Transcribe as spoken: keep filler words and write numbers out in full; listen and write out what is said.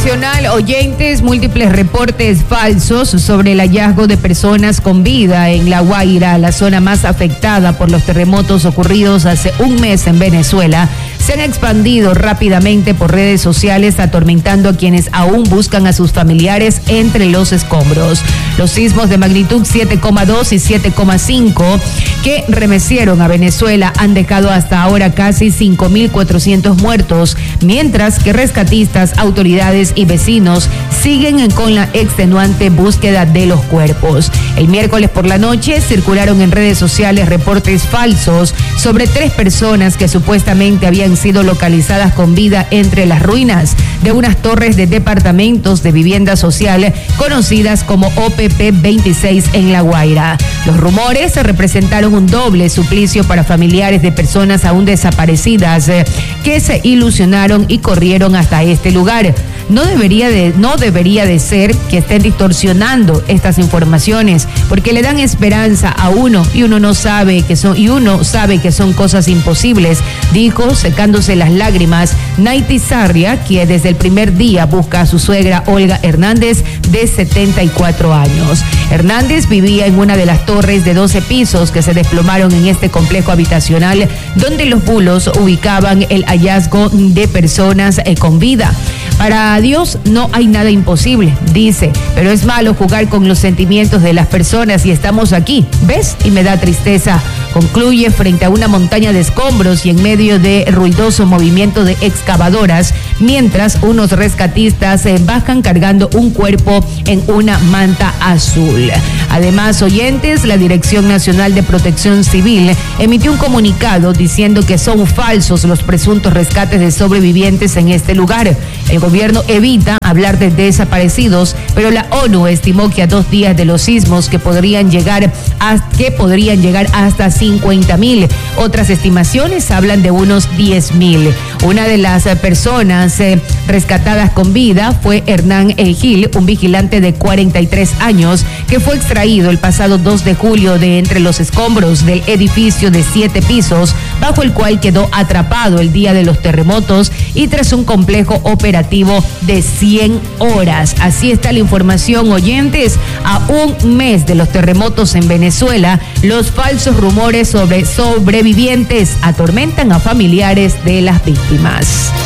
nacional, oyentes, múltiples reportes falsos sobre el hallazgo de personas con vida en La Guaira, la zona más afectada por los terremotos ocurridos hace un mes en Venezuela, se han expandido rápidamente por redes sociales, atormentando a quienes aún buscan a sus familiares entre los escombros. Los sismos de magnitud siete coma dos y siete coma cinco que remecieron a Venezuela han dejado hasta ahora casi cinco mil cuatrocientos muertos, mientras que rescatistas, autoridades y vecinos siguen con la extenuante búsqueda de los cuerpos. El miércoles por la noche circularon en redes sociales reportes falsos sobre tres personas que supuestamente habían sido localizadas con vida entre las ruinas de unas torres de departamentos de vivienda social conocidas como O P P veintiséis en La Guaira. Los rumores representaron un doble suplicio para familiares de personas aún desaparecidas eh, que se ilusionaron y corrieron hasta este lugar. No debería de, no debería de ser que estén distorsionando estas informaciones, porque le dan esperanza a uno y uno no sabe que son, y uno sabe que son cosas imposibles, dijo secándose las lágrimas Naiti Sarria, quien desde el primer día busca a su suegra Olga Hernández, de setenta y cuatro años. Hernández vivía en una de las torres de doce pisos que se desplomaron en este complejo habitacional, donde los bulos ubicaban el hallazgo de personas eh, con vida. Para Dios no hay nada imposible, dice, pero es malo jugar con los sentimientos de las personas y estamos aquí, ¿ves? Y me da tristeza. Concluye frente a una montaña de escombros y en medio de ruidoso movimiento de excavadoras, mientras unos rescatistas se bajan cargando un cuerpo en una manta azul. Además, oyentes, la Dirección Nacional de Protección Civil emitió un comunicado diciendo que son falsos los presuntos rescates de sobrevivientes en este lugar. El gobierno evita hablar de desaparecidos, pero la ONU estimó que a dos días de los sismos que podrían llegar a, que podrían llegar hasta cincuenta mil. Otras estimaciones hablan de unos diez mil. Una de las personas eh, rescatadas con vida fue Hernán El Gil, un vigilante de cuarenta y tres años, que fue extraído el pasado dos de julio de entre los escombros del edificio de siete pisos, bajo el cual quedó atrapado el día de los terremotos y tras un complejo operativo de cien horas. Así está la información, oyentes. A un mes de los terremotos en Venezuela, los falsos rumores sobre sobrevivientes atormentan a familiares de las víctimas.